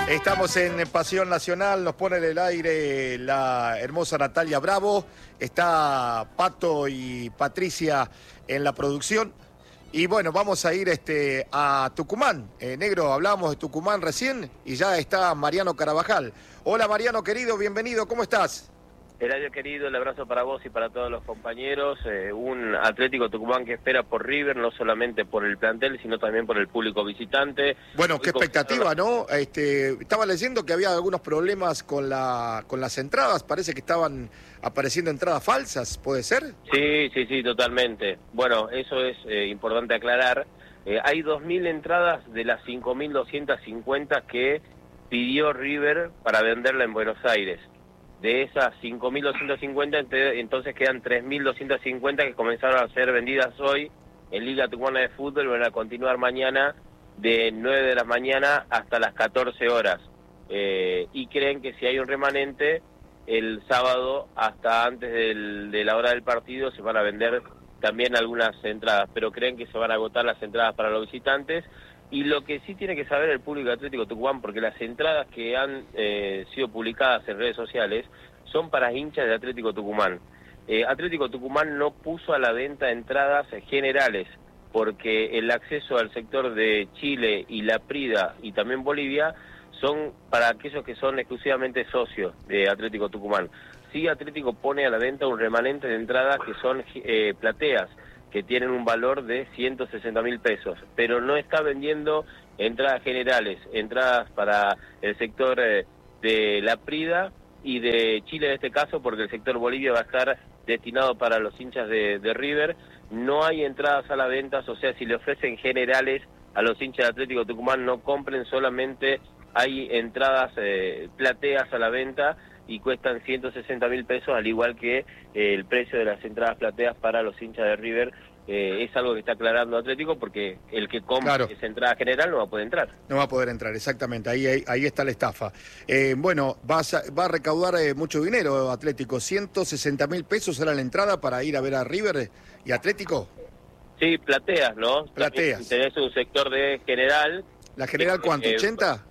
Estamos en Pasión Nacional, nos pone en el aire la hermosa Natalia Bravo, está Pato y Patricia en la producción. Y bueno, vamos a ir a Tucumán. Negro, hablábamos de Tucumán recién y ya está Mariano Carabajal. Hola Mariano querido, bienvenido, ¿cómo estás? Eladio querido, el abrazo para vos y para todos los compañeros. Un Atlético Tucumán que espera por River, no solamente por el plantel, sino también por el público visitante. Bueno, qué expectativa, ¿no? Estaba leyendo que había algunos problemas con las entradas, parece que estaban apareciendo entradas falsas, ¿puede ser? Sí, totalmente. Bueno, eso es importante aclarar. Hay 2.000 entradas de las 5.250 que pidió River para venderla en Buenos Aires. De esas 5.250, entonces quedan 3.250 que comenzaron a ser vendidas hoy en Liga Tucumana de Fútbol. Van a continuar mañana de 9 de la mañana hasta las 14 horas. Y creen que si hay un remanente, el sábado hasta antes de la hora del partido se van a vender también algunas entradas, pero creen que se van a agotar las entradas para los visitantes. Y lo que sí tiene que saber el público Atlético Tucumán, porque las entradas que han sido publicadas en redes sociales son para hinchas de Atlético Tucumán. Atlético Tucumán no puso a la venta entradas generales, porque el acceso al sector de Chile y La Prida y también Bolivia son para aquellos que son exclusivamente socios de Atlético Tucumán. Sí, Atlético pone a la venta un remanente de entradas que son plateas, que tienen un valor de 160.000 pesos, pero no está vendiendo entradas generales, entradas para el sector de La Prida y de Chile en este caso, porque el sector Bolivia va a estar destinado para los hinchas de River. No hay entradas a la venta, o sea, si le ofrecen generales a los hinchas de Atlético Tucumán, no compren, solamente hay entradas plateas a la venta y cuestan 160.000 pesos, al igual que el precio de las entradas plateas para los hinchas de River. Es algo que está aclarando Atlético, porque el que compra esa entrada general no va a poder entrar. No va a poder entrar, exactamente, ahí está la estafa. Bueno, va a recaudar mucho dinero Atlético, 160.000 pesos era la entrada para ir a ver a River y Atlético. Sí, plateas, ¿no? Plateas. Tenés un sector de general. ¿La general cuánto, 80?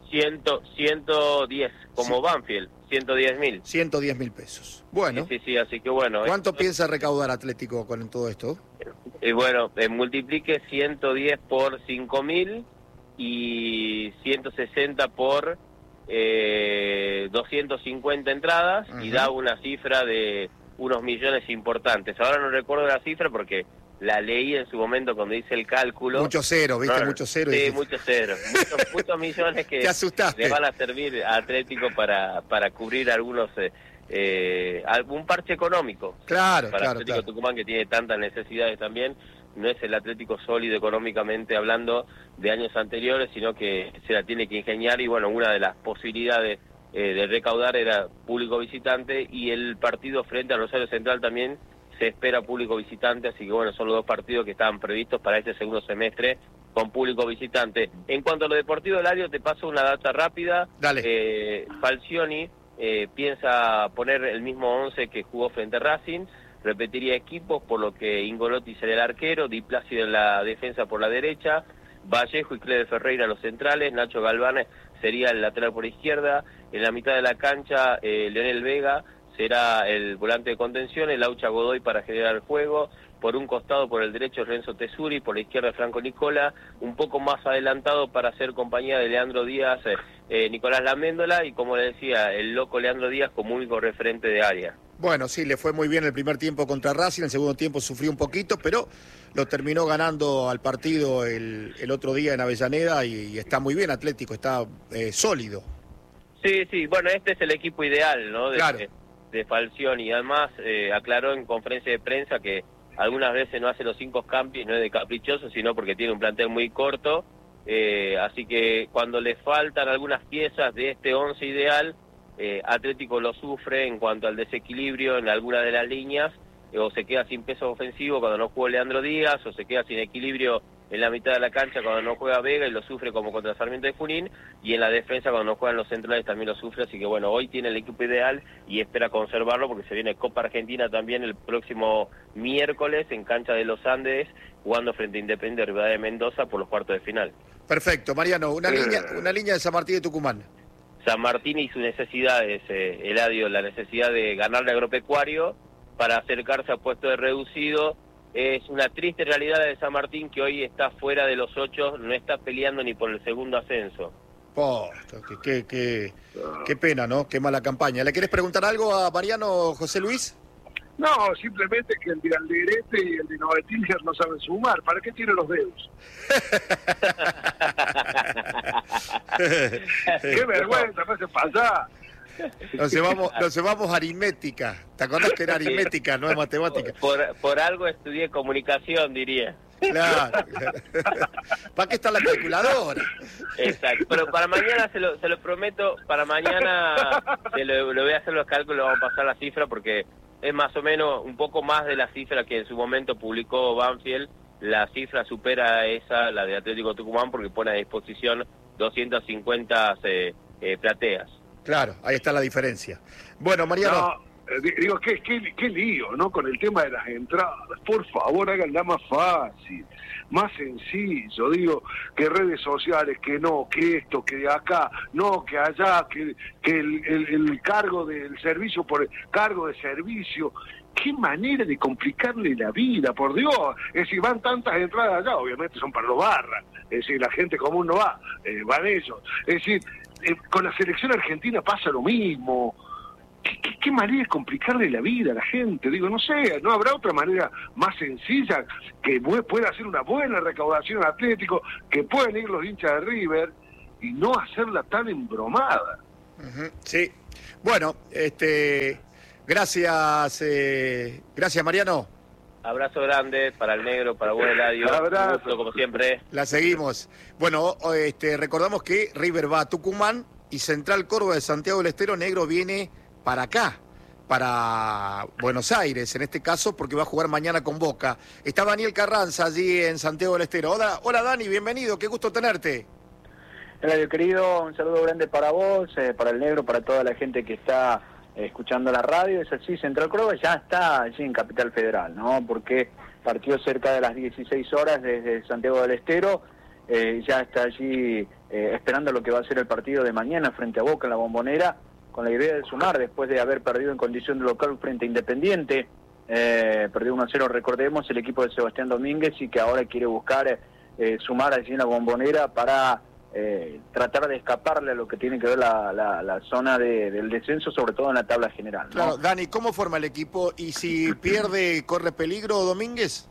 110, como Banfield, 110.000. 110.000 pesos. Bueno. Sí, así que bueno. ¿Cuánto piensa recaudar Atlético con todo esto? Bueno, multiplique 110 por 5.000 y 160 por 250 entradas, y da una cifra de unos millones importantes. Ahora no recuerdo la cifra porque la leí en su momento cuando hice el cálculo. Mucho cero, ¿viste? Mucho cero. Sí, mucho cero. Muchos millones que le van a servir a Atlético para cubrir algunos algún parche económico. Claro, para Atlético Tucumán, que tiene tantas necesidades también. No es el Atlético sólido económicamente hablando de años anteriores, sino que se la tiene que ingeniar. Y bueno, una de las posibilidades de recaudar era público visitante, y el partido frente a Rosario Central también se espera público visitante, así que bueno, son los dos partidos que estaban previstos para este segundo semestre con público visitante. En cuanto a lo deportivo, Eladio, te paso una data rápida. Dale. Falcioni piensa poner el mismo 11 que jugó frente a Racing, repetiría equipos, por lo que Ingolotti sería el arquero, Di Plácido en la defensa por la derecha, Vallejo y Clede Ferreira los centrales, Nacho Galván sería el lateral por izquierda, en la mitad de la cancha Leonel Vega será el volante de contención, el Laucha Godoy para generar el juego, por un costado por el derecho Renzo Tesuri, por la izquierda Franco Nicola, un poco más adelantado para hacer compañía de Leandro Díaz, Nicolás Laméndola, y como le decía, el loco Leandro Díaz como único referente de área. Bueno, sí, le fue muy bien el primer tiempo contra Racing, el segundo tiempo sufrió un poquito, pero lo terminó ganando al partido el otro día en Avellaneda, y está muy bien Atlético, está sólido. Sí, bueno, este es el equipo ideal, ¿no? Claro. De Falcioni, y además aclaró en conferencia de prensa que algunas veces no hace los 5 cambios, no es de caprichoso, sino porque tiene un plantel muy corto, así que cuando le faltan algunas piezas de este 11 ideal, Atlético lo sufre en cuanto al desequilibrio en alguna de las líneas, o se queda sin peso ofensivo cuando no juega Leandro Díaz, o se queda sin equilibrio en la mitad de la cancha cuando no juega Vega, y lo sufre como contra Sarmiento de Junín, y en la defensa cuando no juegan los centrales también lo sufre. Así que bueno, hoy tiene el equipo ideal y espera conservarlo, porque se viene Copa Argentina también el próximo miércoles en cancha de los Andes, jugando frente a Independiente Rivadavia de Mendoza por los cuartos de final. Perfecto, Mariano, una línea de San Martín de Tucumán. San Martín y sus necesidades, Eladio, la necesidad de ganarle Agropecuario para acercarse a puesto de reducido. Es una triste realidad de San Martín que hoy está fuera de los 8, no está peleando ni por el segundo ascenso. Qué pena, ¿no? Qué mala campaña. ¿Le querés preguntar algo a Mariano, José Luis? No, simplemente que el de Alderete y el de Novetilger no saben sumar. ¿Para qué tiene los dedos? ¡Qué vergüenza! Me hace pasar. Nos llevamos aritmética. ¿Te acordás que era aritmética, no es matemática? Por algo estudié comunicación, diría. Claro. ¿Para qué está la calculadora? Exacto, pero para mañana se lo prometo, para mañana le voy a hacer los cálculos, vamos a pasar la cifra porque es más o menos un poco más de la cifra que en su momento publicó Banfield. La cifra supera la de Atlético Tucumán porque pone a disposición 250 plateas. Claro, ahí está la diferencia. Bueno, Mariano. No, digo, qué lío, ¿no? Con el tema de las entradas. Por favor, háganla más fácil, más sencillo. Digo, que redes sociales, que no, que esto, que de acá, no, que allá, que el cargo del servicio por el cargo de servicio. Qué manera de complicarle la vida, por Dios. Es decir, van tantas entradas allá, obviamente son para los barras. Es decir, la gente común no va, van ellos. Es decir, con la selección argentina pasa lo mismo. ¿Qué manera de complicarle la vida a la gente? Digo, no sé, ¿no habrá otra manera más sencilla que pueda hacer una buena recaudación Atlético, que puedan ir los hinchas de River y no hacerla tan embromada? Sí. Bueno, gracias Mariano. Abrazo grande para el negro, para vos, Eladio. Abrazo. Gusto, como siempre. La seguimos. Bueno, recordamos que River va a Tucumán y Central Córdoba de Santiago del Estero, negro, viene para acá, para Buenos Aires, en este caso, porque va a jugar mañana con Boca. Está Daniel Carranza allí en Santiago del Estero. Hola Dani, bienvenido, qué gusto tenerte. Eladio querido, un saludo grande para vos, para el negro, para toda la gente que está escuchando la radio. Es así, Central Córdoba ya está allí en Capital Federal, ¿no? Porque partió cerca de las 16 horas desde Santiago del Estero, ya está allí esperando lo que va a ser el partido de mañana frente a Boca en la Bombonera, con la idea de sumar después de haber perdido en condición de local frente a Independiente. Perdió 1-0, recordemos, el equipo de Sebastián Domínguez, y que ahora quiere buscar sumar allí en la Bombonera para tratar de escaparle a lo que tiene que ver la zona del descenso, sobre todo en la tabla general, ¿no? Claro, Dani, ¿cómo forma el equipo? ¿Y si pierde, corre peligro Domínguez?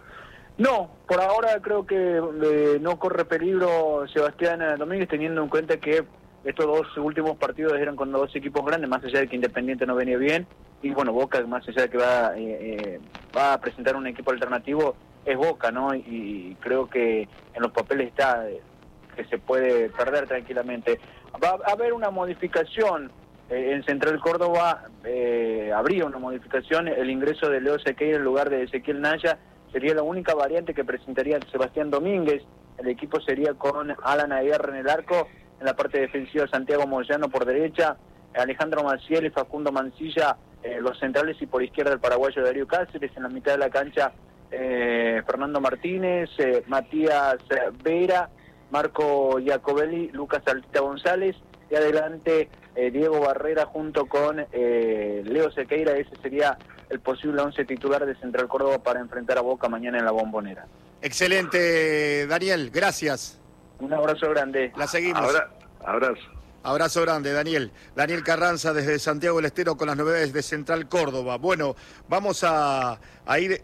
No, por ahora creo que no corre peligro Sebastián Domínguez, teniendo en cuenta que estos dos últimos partidos eran con dos equipos grandes, más allá de que Independiente no venía bien, y bueno, Boca, más allá de que va a presentar un equipo alternativo, es Boca, ¿no? Y creo que en los papeles está que se puede perder tranquilamente. Va a haber una modificación en Central Córdoba, habría una modificación, el ingreso de Leo Sequeira en lugar de Ezequiel Naya sería la única variante que presentaría Sebastián Domínguez. El equipo sería con Alan Aguirre en el arco, en la parte defensiva Santiago Moyano por derecha, Alejandro Maciel y Facundo Mancilla los centrales, y por izquierda el paraguayo Darío Cáceres, en la mitad de la cancha Fernando Martínez, Matías Vera, Marco Giacobelli, Lucas Altita González, y adelante Diego Barrera junto con Leo Sequeira. Ese sería el posible 11 titular de Central Córdoba para enfrentar a Boca mañana en la Bombonera. Excelente, Daniel, gracias. Un abrazo grande. La seguimos. Abrazo. Abrazo grande, Daniel. Daniel Carranza desde Santiago del Estero con las novedades de Central Córdoba. Bueno, vamos a ir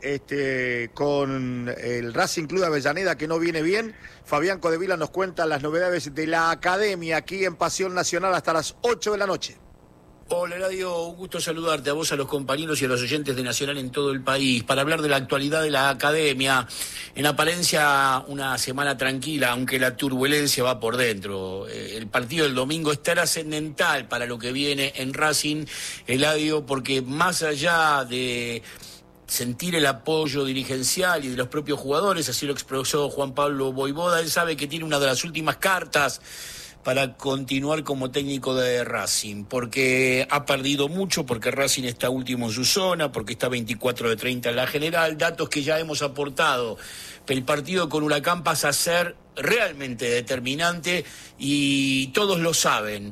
con el Racing Club de Avellaneda, que no viene bien. Fabián Codevila nos cuenta las novedades de la academia aquí en Pasión Nacional hasta las 8 de la noche. Hola, Eladio, un gusto saludarte a vos, a los compañeros y a los oyentes de Nacional en todo el país, para hablar de la actualidad de la academia. En apariencia, una semana tranquila, aunque la turbulencia va por dentro. El partido del domingo es trascendental para lo que viene en Racing, Eladio, porque más allá de sentir el apoyo dirigencial y de los propios jugadores, así lo expresó Juan Pablo Voivoda, él sabe que tiene una de las últimas cartas para continuar como técnico de Racing, porque ha perdido mucho, porque Racing está último en su zona, porque está 24 de 30 en la general, datos que ya hemos aportado. El partido con Huracán pasa a ser realmente determinante y todos lo saben.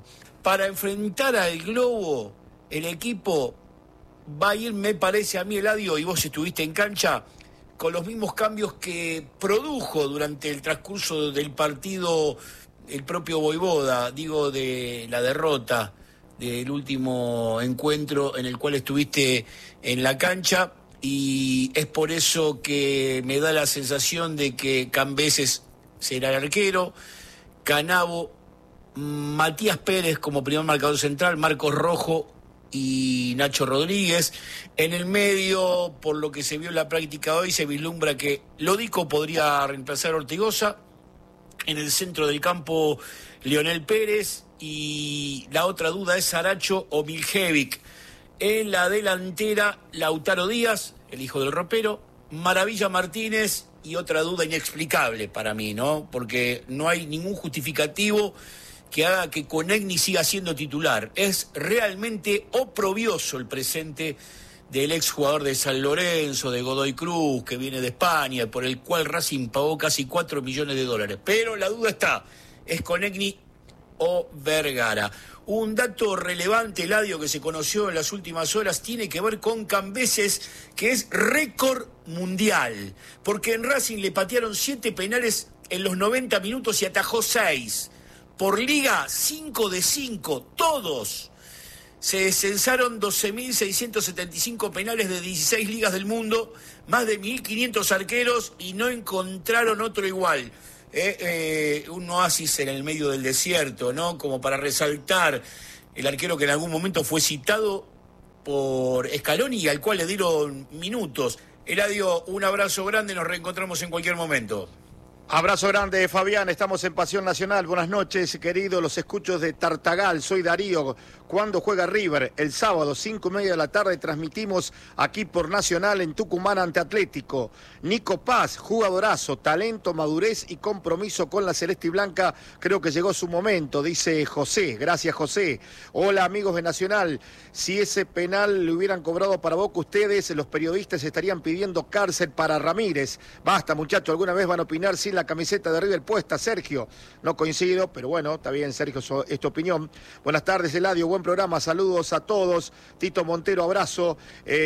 para enfrentar al Globo, el equipo va a ir, me parece a mí, Eladio, y vos estuviste en cancha, con los mismos cambios que produjo durante el transcurso del partido el propio Vojvoda, digo, de la derrota del último encuentro en el cual estuviste en la cancha, y es por eso que me da la sensación de que Cambeses será el arquero, Canavo, Matías Pérez como primer marcador central, Marcos Rojo y Nacho Rodríguez. En el medio, por lo que se vio en la práctica hoy, se vislumbra que Lodico podría reemplazar a Ortigosa. En el centro del campo, Leonel Pérez, y la otra duda es Saracho o Miljevic. En la delantera, Lautaro Díaz, el hijo del ropero, Maravilla Martínez, y otra duda inexplicable para mí, ¿no? Porque no hay ningún justificativo que haga que Konechny siga siendo titular. Es realmente oprobioso el presente del exjugador de San Lorenzo, de Godoy Cruz, que viene de España, por el cual Racing pagó casi 4 millones de dólares. Pero la duda está, ¿es Konechny o Vergara? Un dato relevante, Eladio, que se conoció en las últimas horas, tiene que ver con Cambeses, que es récord mundial, porque en Racing le patearon 7 penales en los 90 minutos y atajó 6. Por liga, 5 de 5, todos. Se censaron 12.675 penales de 16 ligas del mundo, más de 1.500 arqueros, y no encontraron otro igual. Un oasis en el medio del desierto, ¿no? Como para resaltar el arquero que en algún momento fue citado por Scaloni y al cual le dieron minutos. Eladio, un abrazo grande, nos reencontramos en cualquier momento. Abrazo grande, Fabián, estamos en Pasión Nacional. Buenas noches, querido, los escucho de Tartagal, soy Darío. ¿Cuándo juega River? El sábado, 5:30 de la tarde, transmitimos aquí por Nacional en Tucumán ante Atlético. Nico Paz, jugadorazo, talento, madurez y compromiso con la Celeste y Blanca. Creo que llegó su momento, dice José. Gracias, José. Hola, amigos de Nacional. Si ese penal le hubieran cobrado para Boca ustedes, los periodistas estarían pidiendo cárcel para Ramírez. Basta, muchachos, ¿alguna vez van a opinar sin la camiseta de River puesta? Sergio, no coincido, pero bueno, está bien, Sergio, es tu opinión. Buenas tardes, Eladio, buen programa, saludos a todos. Tito Montero, abrazo.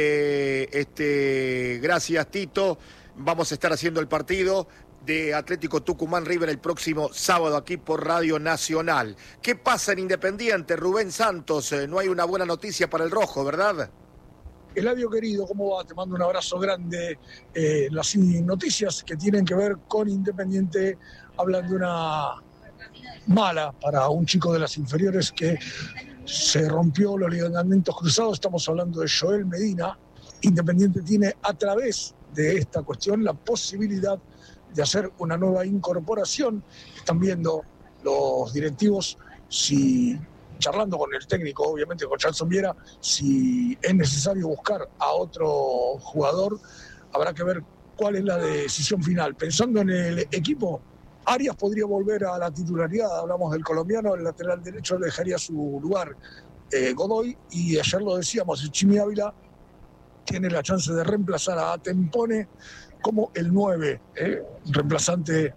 Gracias, Tito. Vamos a estar haciendo el partido de Atlético Tucumán River el próximo sábado aquí por Radio Nacional. ¿Qué pasa en Independiente, Rubén Santos? No hay una buena noticia para el rojo, ¿verdad? Eladio querido, ¿cómo va? Te mando un abrazo grande. Las noticias que tienen que ver con Independiente hablan de una mala para un chico de las inferiores que se rompió los ligamentos cruzados. Estamos hablando de Joel Medina. Independiente tiene a través de esta cuestión la posibilidad de hacer una nueva incorporación. Están viendo los directivos charlando con el técnico, obviamente con Charlson Viera, si es necesario buscar a otro jugador. Habrá que ver cuál es la decisión final. Pensando en el equipo, Arias podría volver a la titularidad. Hablamos del colombiano, el lateral derecho le dejaría su lugar Godoy, y ayer lo decíamos, el Chimi Ávila tiene la chance de reemplazar a Tempone como el 9, reemplazante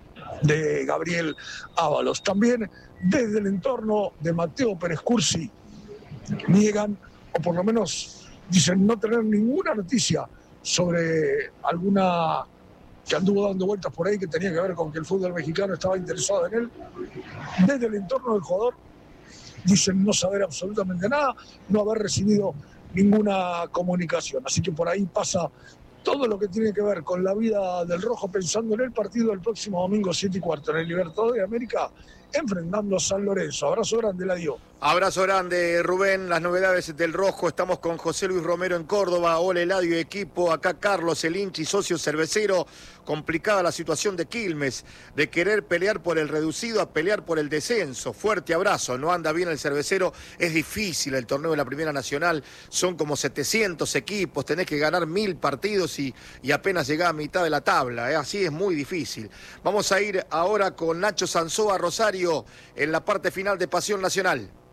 de Gabriel Ábalos. También desde el entorno de Mateo Pérez Cursi niegan, o por lo menos dicen no tener ninguna noticia sobre alguna que anduvo dando vueltas por ahí que tenía que ver con que el fútbol mexicano estaba interesado en él. Desde el entorno del jugador dicen no saber absolutamente nada, no haber recibido ninguna comunicación. Así que por ahí pasa todo lo que tiene que ver con la vida del rojo, pensando en el partido del próximo domingo 7:15 en el Libertadores de América, enfrentando a San Lorenzo. Abrazo grande, Eladio. Abrazo grande, Rubén. Las novedades del rojo. Estamos con José Luis Romero en Córdoba. Hola, Eladio, equipo. Acá Carlos, el hinchi, socio cervecero. Complicada la situación de Quilmes, de querer pelear por el reducido a pelear por el descenso. Fuerte abrazo. No anda bien el cervecero. Es difícil el torneo de la Primera Nacional. Son como 700 equipos. Tenés que ganar 1000 partidos y apenas llegás a mitad de la tabla. Así es muy difícil. Vamos a ir ahora con Nacho Sanzoa Rosario en la parte final de Pasión Nacional.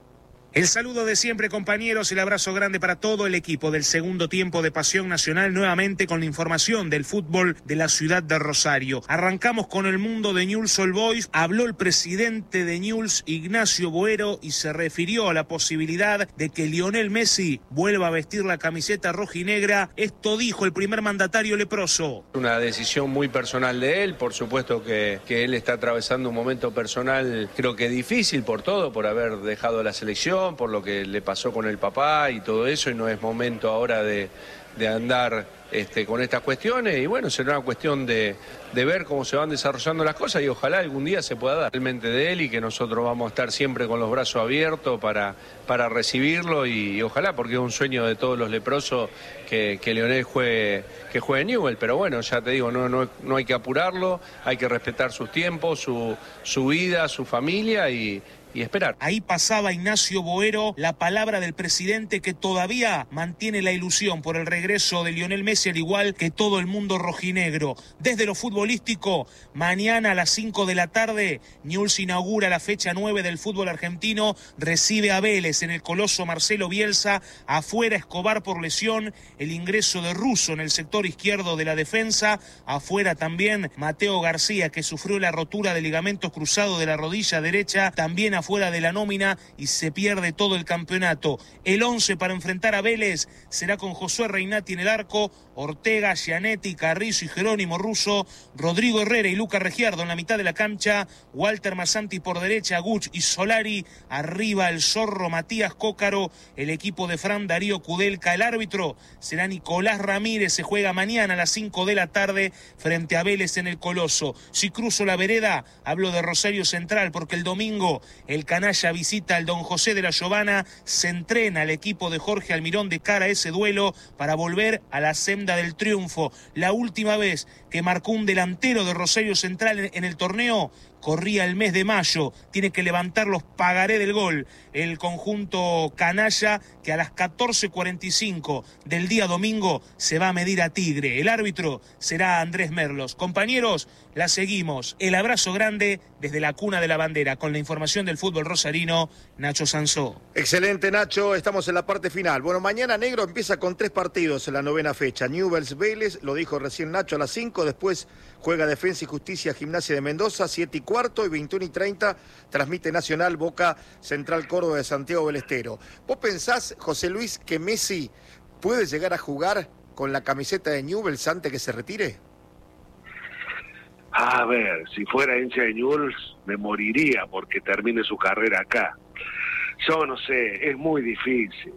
El saludo de siempre, compañeros, el abrazo grande para todo el equipo del segundo tiempo de Pasión Nacional, nuevamente con la información del fútbol de la ciudad de Rosario. Arrancamos con el mundo de Newell's Old Boys. Habló el presidente de Newell's, Ignacio Boero, y se refirió a la posibilidad de que Lionel Messi vuelva a vestir la camiseta rojinegra. Esto dijo el primer mandatario leproso. Una decisión muy personal de él, por supuesto que él está atravesando un momento personal, creo que difícil por todo, por haber dejado la selección, por lo que le pasó con el papá y todo eso, y no es momento ahora de andar con estas cuestiones, y bueno, será una cuestión de ver cómo se van desarrollando las cosas, y ojalá algún día se pueda dar realmente de él, y que nosotros vamos a estar siempre con los brazos abiertos para recibirlo, y ojalá, porque es un sueño de todos los leprosos que Lionel juegue en Newell's, pero bueno, ya te digo, no hay que apurarlo, hay que respetar sus tiempos, su vida, su familia y esperar. Ahí pasaba Ignacio Boero, la palabra del presidente, que todavía mantiene la ilusión por el regreso de Lionel Messi, al igual que todo el mundo rojinegro. Desde lo futbolístico, mañana a las 5 de la tarde, Newell's inaugura la fecha 9 del fútbol argentino, recibe a Vélez en el Coloso Marcelo Bielsa, afuera Escobar por lesión, el ingreso de Russo en el sector izquierdo de la defensa, afuera también Mateo García, que sufrió la rotura de ligamentos cruzados de la rodilla derecha, también afuera de la nómina, y se pierde todo el campeonato. El 11 para enfrentar a Vélez será con Josué Reinati en el arco, Ortega, Gianetti, Carrizo y Jerónimo Russo, Rodrigo Herrera y Luca Regiardo en la mitad de la cancha, Walter Massanti por derecha, Guch y Solari, arriba el zorro Matías Cócaro, el equipo de Fran Darío Kudelka. El árbitro será Nicolás Ramírez. Se juega mañana a las 5 de la tarde frente a Vélez en el Coloso. Si cruzo la vereda, hablo de Rosario Central, porque el domingo el canalla visita al Don José de la Giovana, se entrena el equipo de Jorge Almirón de cara a ese duelo para volver a la senda del triunfo. La última vez que marcó un delantero de Rosario Central en el torneo corría el mes de mayo. Tiene que levantar los pagaré del gol el conjunto canalla, que a las 14:45 del día domingo se va a medir a Tigre. El árbitro será Andrés Merlos. Compañeros, la seguimos. El abrazo grande desde la cuna de la bandera, con la información del fútbol rosarino, Nacho Sansó. Excelente, Nacho, estamos en la parte final. Bueno, mañana Negro empieza con 3 partidos en la 9ª fecha. Newell's Vélez, lo dijo recién Nacho, a las 5, después juega Defensa y Justicia Gimnasia de Mendoza, 7:15, y 21:30 transmite Nacional Boca Central Córdoba de Santiago del Estero. ¿Vos pensás, José Luis, que Messi puede llegar a jugar con la camiseta de Newell's antes que se retire? A ver, si fuera hincha de Newell's me moriría porque termine su carrera acá. Yo no sé, es muy difícil.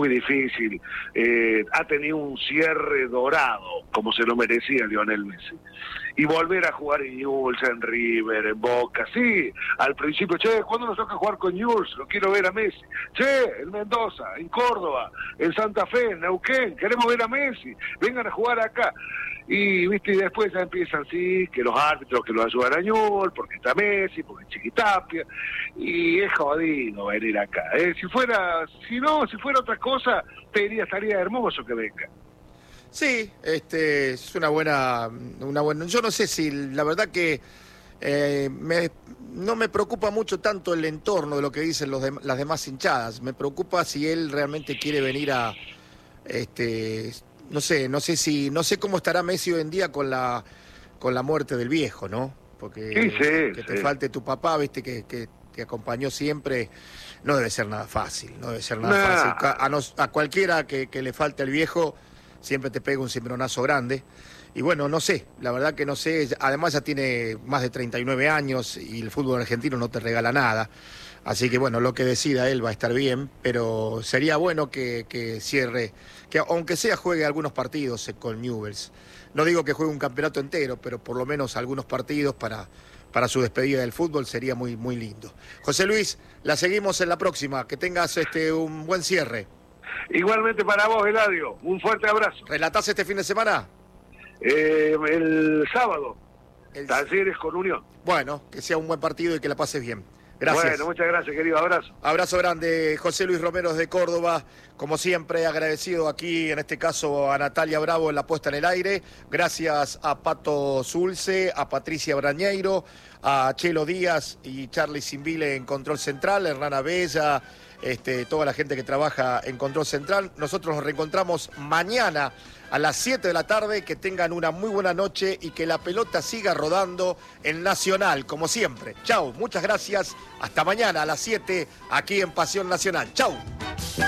Ha tenido un cierre dorado, como se lo merecía Lionel Messi. Y volver a jugar en Newell's, en River, en Boca, sí, al principio, ¿cuándo nos toca jugar con Newell's? Lo quiero ver a Messi. En Mendoza, en Córdoba, en Santa Fe, en Neuquén, queremos ver a Messi, vengan a jugar acá. Y después ya empiezan, sí, que los árbitros que lo ayudan a Newell's, porque está Messi, porque es Chiquitapia, y es jodido venir acá. Si fuera otra cosa, te diría, estaría hermoso que venga. Sí, es una buena. Yo no sé si, la verdad que no me preocupa mucho tanto el entorno de lo que dicen las demás hinchadas. Me preocupa si él realmente quiere venir a, no sé cómo estará Messi hoy en día con la muerte del viejo, ¿no? Porque que te falte tu papá, viste, que te acompañó siempre, no debe ser nada fácil, fácil. A cualquiera que le falte el viejo siempre te pega un cimbronazo grande. Y bueno, no sé, la verdad que no sé. Además ya tiene más de 39 años y el fútbol argentino no te regala nada. Así que bueno, lo que decida él va a estar bien, pero sería bueno que cierre, que aunque sea juegue algunos partidos con Newell's. No digo que juegue un campeonato entero, pero por lo menos algunos partidos para su despedida del fútbol sería muy, muy lindo. José Luis, la seguimos en la próxima. Que tengas un buen cierre. Igualmente para vos, Eladio. Un fuerte abrazo. ¿Relatás este fin de semana? El sábado. Talleres con Unión. Bueno, que sea un buen partido y que la pases bien. Gracias. Bueno, muchas gracias, querido. Abrazo. Abrazo grande, José Luis Romero de Córdoba. Como siempre, agradecido aquí, en este caso, a Natalia Bravo en la puesta en el aire. Gracias a Pato Zulce, a Patricia Brañeiro, a Chelo Díaz y Charlie Simbile en Control Central, Hernán Abella, toda la gente que trabaja en Control Central. Nosotros nos reencontramos mañana a las 7 de la tarde. Que tengan una muy buena noche y que la pelota siga rodando en Nacional, como siempre. Chau, muchas gracias. Hasta mañana a las 7 aquí en Pasión Nacional. Chau.